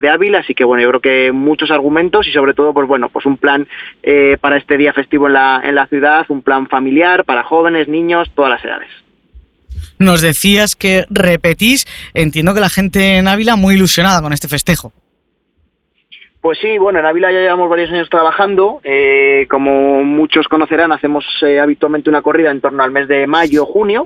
de Ávila, así que bueno, yo creo que muchos argumentos y sobre todo, pues bueno, pues un plan para este día festivo en la ciudad, un plan familiar para jóvenes, niños, todas las edades. Nos decías que repetís, entiendo que la gente en Ávila muy ilusionada con este festejo. Pues sí, bueno, en Ávila ya llevamos varios años trabajando. Como muchos conocerán, hacemos habitualmente una corrida en torno al mes de mayo, junio.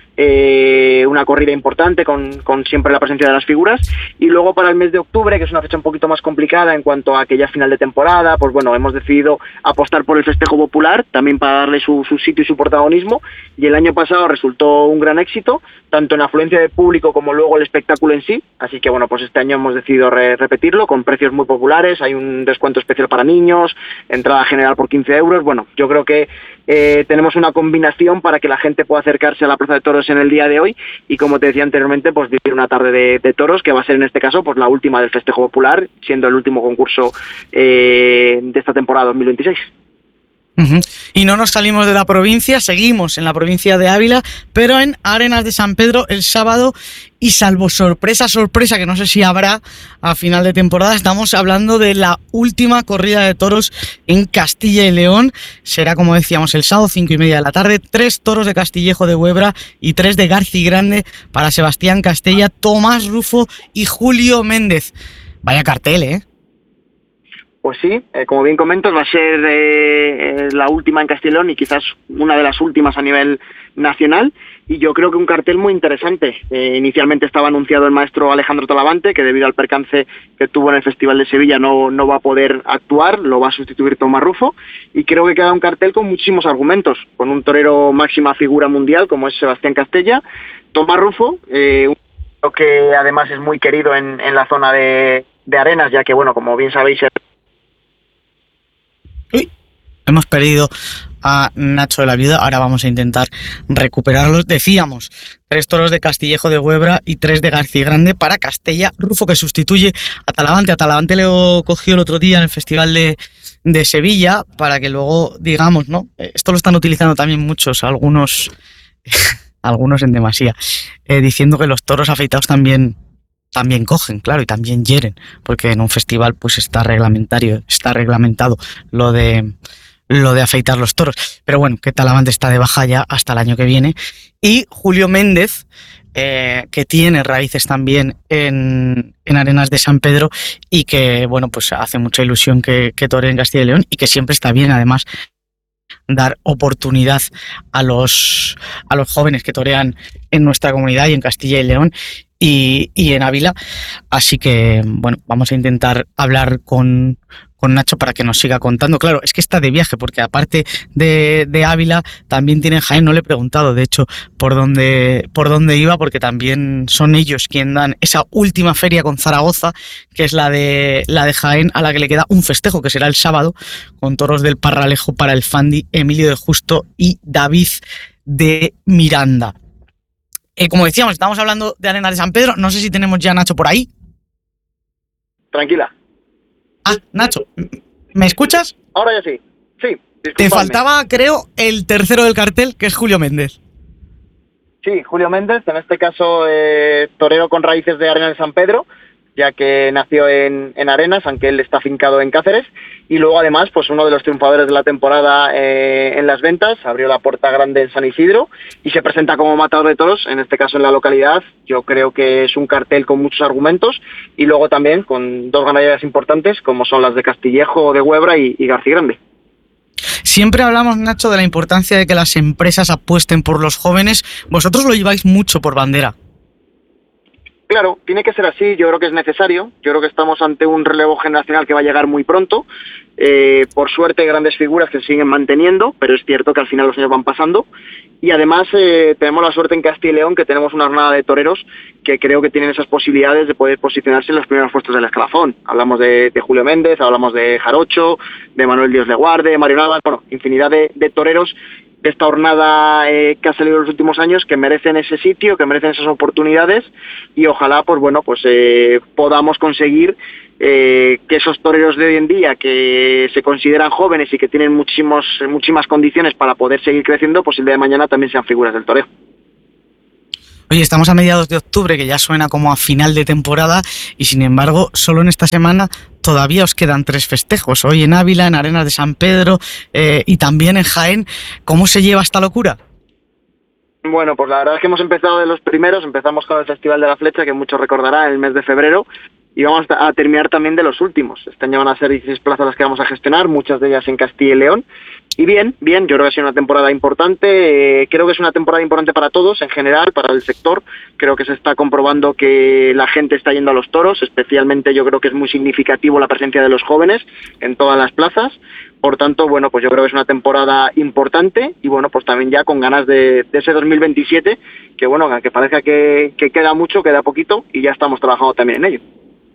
Una corrida importante con siempre la presencia de las figuras, y luego para el mes de octubre, que es una fecha un poquito más complicada en cuanto a que ya final de temporada, pues bueno, hemos decidido apostar por el festejo popular, también para darle su sitio y su protagonismo, y el año pasado resultó un gran éxito, tanto en afluencia de público como luego el espectáculo en sí, así que bueno, pues este año hemos decidido repetirlo con precios muy populares, hay un descuento especial para niños, entrada general por 15 euros, bueno, yo creo que tenemos una combinación para que la gente pueda acercarse a la Plaza de Toros en el día de hoy y, como te decía anteriormente, pues vivir una tarde de toros, que va a ser en este caso pues la última del festejo popular, siendo el último concurso de esta temporada 2026. Uh-huh. Y no nos salimos de la provincia, seguimos en la provincia de Ávila, pero en Arenas de San Pedro el sábado, y salvo sorpresa que no sé si habrá a final de temporada, estamos hablando de la última corrida de toros en Castilla y León. Será, como decíamos, el sábado 5:30 de la tarde, 3 toros de Castillejo de Huebra y 3 de Garci Grande para Sebastián Castella, Tomás Rufo y Julio Méndez. Vaya cartel, ¿eh? Pues sí, como bien comentas, va a ser la última en Castilla y León y quizás una de las últimas a nivel nacional, y yo creo que un cartel muy interesante. Inicialmente estaba anunciado el maestro Alejandro Talavante, que debido al percance que tuvo en el Festival de Sevilla no va a poder actuar, lo va a sustituir Tomás Rufo, y creo que queda un cartel con muchísimos argumentos, con un torero máxima figura mundial como es Sebastián Castella, Tomás Rufo, un torero que además es muy querido en la zona de Arenas, ya que bueno, como bien sabéis, hemos perdido a Nacho de la Viuda, ahora vamos a intentar recuperarlos. Decíamos, 3 toros de Castillejo de Huebra y 3 de García Grande para Castella Rufo, que sustituye a Talavante. A Talavante lo cogió el otro día en el Festival de Sevilla, para que luego, digamos, ¿no? Esto lo están utilizando también muchos, algunos en demasía, diciendo que los toros afeitados también cogen, claro, y también hieren, porque en un festival pues está reglamentado lo de afeitar los toros. Pero bueno, que Talavante está de baja ya hasta el año que viene. Y Julio Méndez, que tiene raíces también en Arenas de San Pedro, y que bueno, pues hace mucha ilusión que toree en Castilla y León, y que siempre está bien además dar oportunidad a los jóvenes que torean en nuestra comunidad y en Castilla y León y en Ávila. Así que bueno, vamos a intentar hablar con Nacho para que nos siga contando. Claro, es que está de viaje, porque aparte de Ávila también tiene Jaén. No le he preguntado, de hecho, por dónde iba, porque también son ellos quien dan esa última feria con Zaragoza, que es la de Jaén, a la que le queda un festejo, que será el sábado, con toros del Parralejo para el Fandi, Emilio de Justo y David de Miranda. Como decíamos, estamos hablando de Arenas de San Pedro. No sé si tenemos ya a Nacho por ahí. Tranquila. Ah, Nacho, ¿me escuchas? Ahora ya sí. Sí, disculpadme. Te faltaba, creo, el tercero del cartel, que es Julio Méndez. Sí, Julio Méndez, en este caso torero con raíces de Arenas de San Pedro, ya que nació en Arenas, aunque él está afincado en Cáceres, y luego además pues uno de los triunfadores de la temporada en las ventas, abrió la Puerta Grande en San Isidro y se presenta como matador de toros, en este caso en la localidad. Yo creo que es un cartel con muchos argumentos, y luego también con 2 ganaderías importantes como son las de Castillejo de Huebra y García Grande. Siempre hablamos, Nacho, de la importancia de que las empresas apuesten por los jóvenes. Vosotros lo lleváis mucho por bandera. Claro, tiene que ser así, yo creo que es necesario, yo creo que estamos ante un relevo generacional que va a llegar muy pronto, por suerte grandes figuras que se siguen manteniendo, pero es cierto que al final los años van pasando, y además tenemos la suerte en Castilla y León que tenemos una jornada de toreros que creo que tienen esas posibilidades de poder posicionarse en los primeros puestos del escalafón. Hablamos de Julio Méndez, hablamos de Jarocho, de Manuel Dios de Guarde, Mario Navas, bueno, infinidad de toreros de esta jornada que ha salido en los últimos años, que merecen ese sitio, que merecen esas oportunidades, y ojalá pues bueno, pues podamos conseguir que esos toreros de hoy en día, que se consideran jóvenes y que tienen muchísimas condiciones para poder seguir creciendo, pues el día de mañana también sean figuras del toreo. Oye, estamos a mediados de octubre, que ya suena como a final de temporada, y sin embargo, solo en esta semana todavía os quedan 3 festejos. Hoy en Ávila, en Arenas de San Pedro y también en Jaén. ¿Cómo se lleva esta locura? Bueno, pues la verdad es que hemos empezado de los primeros. Empezamos con el Festival de la Flecha, que muchos recordarán, en el mes de febrero, y vamos a terminar también de los últimos. Este año van a ser 16 plazas las que vamos a gestionar, muchas de ellas en Castilla y León. Y bien, yo creo que ha sido una temporada importante. Creo que es una temporada importante para todos, en general, para el sector. Creo que se está comprobando que la gente está yendo a los toros, especialmente yo creo que es muy significativo la presencia de los jóvenes en todas las plazas. Por tanto, bueno, pues yo creo que es una temporada importante y bueno, pues también ya con ganas de ese 2027, que bueno, aunque parezca que queda mucho, queda poquito y ya estamos trabajando también en ello.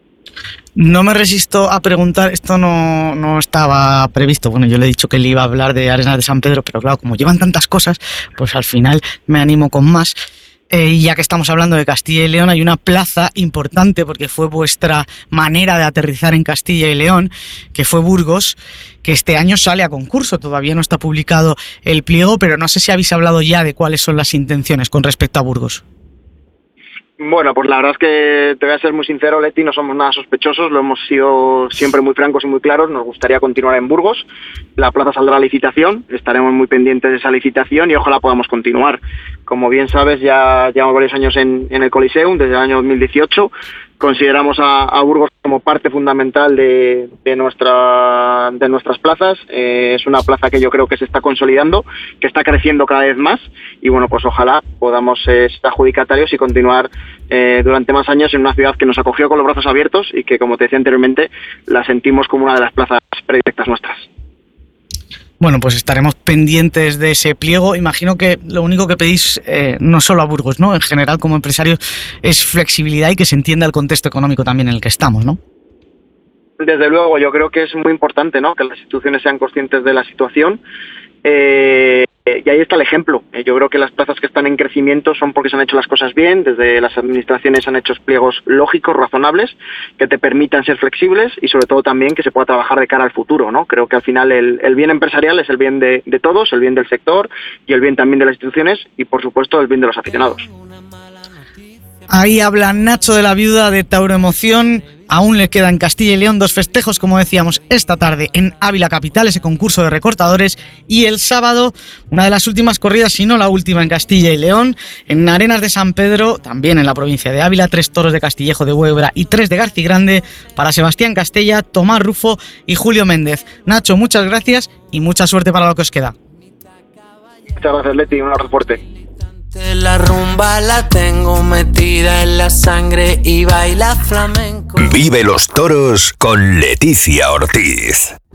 No me resisto a preguntar, esto no estaba previsto. Bueno, yo le he dicho que le iba a hablar de Arenas de San Pedro, pero claro, como llevan tantas cosas, pues al final me animo con más. Y ya que estamos hablando de Castilla y León, hay una plaza importante porque fue vuestra manera de aterrizar en Castilla y León, que fue Burgos, que este año sale a concurso. Todavía no está publicado el pliego, pero no sé si habéis hablado ya de cuáles son las intenciones con respecto a Burgos. Bueno, pues la verdad es que te voy a ser muy sincero, Leti, no somos nada sospechosos, lo hemos sido siempre muy francos y muy claros. Nos gustaría continuar en Burgos, la plaza saldrá a licitación, estaremos muy pendientes de esa licitación y ojalá podamos continuar. Como bien sabes, ya llevamos varios años en el Coliseum, desde el año 2018, consideramos a Burgos como parte fundamental de nuestras plazas. Es una plaza que yo creo que se está consolidando, que está creciendo cada vez más y bueno, pues ojalá podamos ser adjudicatarios y continuar durante más años en una ciudad que nos acogió con los brazos abiertos y que, como te decía anteriormente, la sentimos como una de las plazas predilectas nuestras. Bueno, pues estaremos pendientes de ese pliego. Imagino que lo único que pedís, no solo a Burgos, ¿no? En general, como empresarios, es flexibilidad y que se entienda el contexto económico también en el que estamos, ¿no? Desde luego, yo creo que es muy importante, ¿no?, que las instituciones sean conscientes de la situación. Y ahí está el ejemplo. Yo creo que las plazas que están en crecimiento son porque se han hecho las cosas bien. Desde las administraciones han hecho pliegos lógicos, razonables, que te permitan ser flexibles y sobre todo también que se pueda trabajar de cara al futuro, ¿no? Creo que al final el bien empresarial es el bien de todos, el bien del sector y el bien también de las instituciones y por supuesto el bien de los aficionados. Ahí habla Nacho de la Viuda de Tauro Emoción. Aún le queda en Castilla y León 2 festejos, como decíamos, esta tarde en Ávila Capital, ese concurso de recortadores, y el sábado una de las últimas corridas, si no la última, en Castilla y León, en Arenas de San Pedro, también en la provincia de Ávila, 3 toros de Castillejo de Huebra y 3 de Garcigrande para Sebastián Castella, Tomás Rufo y Julio Méndez. Nacho, muchas gracias y mucha suerte para lo que os queda. Muchas gracias, Leti, un abrazo fuerte. La rumba la tengo metida en la sangre y baila flamenco. Vive los toros con Leticia Ortiz.